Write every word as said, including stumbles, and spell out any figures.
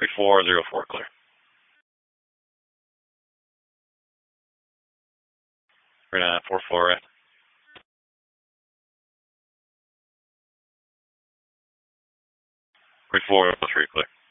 three four zero four, clear. three nine four four, right. three four zero three, clear.